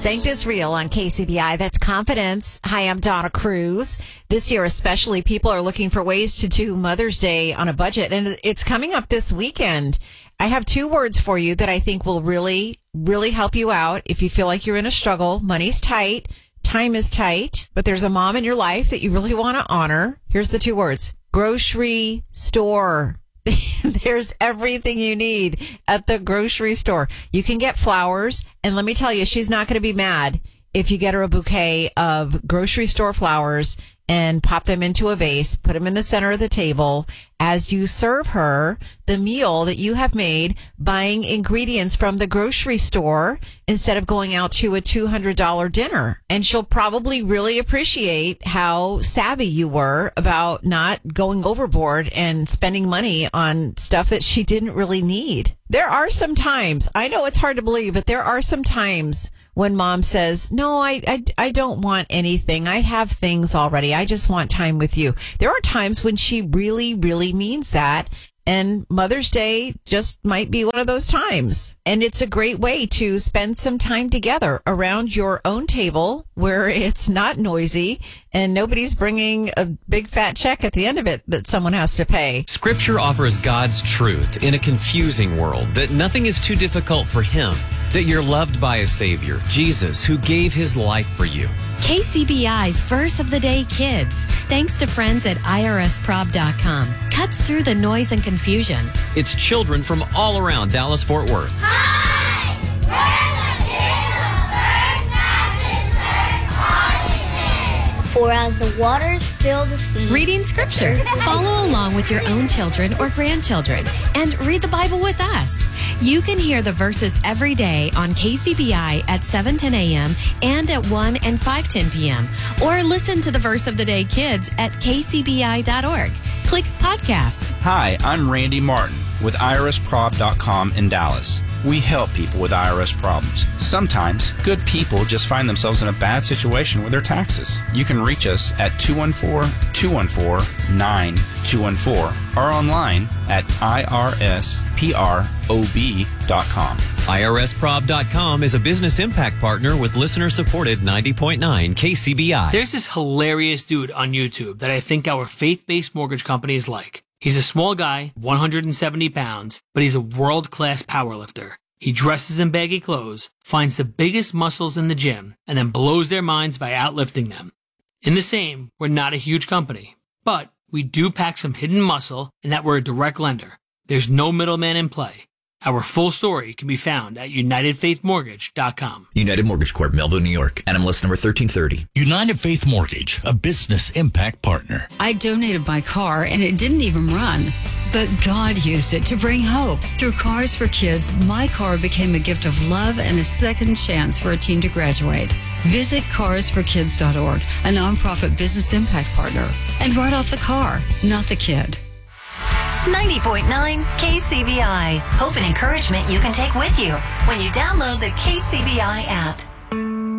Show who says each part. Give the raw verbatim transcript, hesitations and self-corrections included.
Speaker 1: Sanctus Real on K C B I. That's Confidence. Hi, I'm Donna Cruz. This year especially, people are looking for ways to do Mother's Day on a budget, and it's coming up this weekend. I have two words for you that I think will really, really help you out if you feel like you're in a struggle. Money's tight. Time is tight, but there's a mom in your life that you really want to honor. Here's the two words. Grocery store. There's everything you need at the grocery store. You can get flowers, and let me tell you, she's not going to be mad if you get her a bouquet of grocery store flowers and pop them into a vase, put them in the center of the table as you serve her the meal that you have made buying ingredients from the grocery store instead of going out to a two hundred dollars dinner. And she'll probably really appreciate how savvy you were about not going overboard and spending money on stuff that she didn't really need. There are some times, I know it's hard to believe, but there are some times when mom says, no, I, I, I don't want anything. I have things already. I just want time with you. There are times when she really, really means that. And Mother's Day just might be one of those times. And it's a great way to spend some time together around your own table where it's not noisy and nobody's bringing a big fat check at the end of it that someone has to pay.
Speaker 2: Scripture offers God's truth in a confusing world, that nothing is too difficult for him, that you're loved by a Savior, Jesus, who gave his life for you.
Speaker 3: K C B I's Verse of the Day Kids, thanks to friends at I R S prob dot com, cuts through the noise and confusion.
Speaker 2: It's children from all around Dallas-Fort Worth.
Speaker 4: Hi! We're the kids of First Baptist Church Arlington. For as the waters fill the sea.
Speaker 3: Reading Scripture. Follow along with your own children or grandchildren and read the Bible with us. You can hear the verses every day on K C B I at seven ten a.m. and at one and five ten p.m. Or listen to the Verse of the Day Kids at k c b i dot org. Click Podcasts.
Speaker 5: Hi, I'm Randy Martin with I R S prob dot com in Dallas. We help people with I R S problems. Sometimes, good people just find themselves in a bad situation with their taxes. You can reach us at two one four, two one four, nine two one four or online at I R S prob dot com.
Speaker 2: I R S prob dot com is a business impact partner with listener-supported ninety point nine K C B I.
Speaker 6: There's this hilarious dude on YouTube that I think our faith-based mortgage company is like. He's a small guy, one hundred seventy pounds, but he's a world-class powerlifter. He dresses in baggy clothes, finds the biggest muscles in the gym, and then blows their minds by outlifting them. In the same, we're not a huge company, but we do pack some hidden muscle in that we're a direct lender. There's no middleman in play. Our full story can be found at united faith mortgage dot com.
Speaker 7: United Mortgage Corp, Melville, New York. N M L S number thirteen thirty.
Speaker 8: United Faith Mortgage, a business impact partner.
Speaker 9: I donated my car and it didn't even run. But God used it to bring hope. Through Cars for Kids, my car became a gift of love and a second chance for a teen to graduate. Visit cars for kids dot org, a nonprofit business impact partner, and write off the car, not the kid.
Speaker 10: ninety point nine K C B I. Hope and encouragement you can take with you when you download the K C B I app.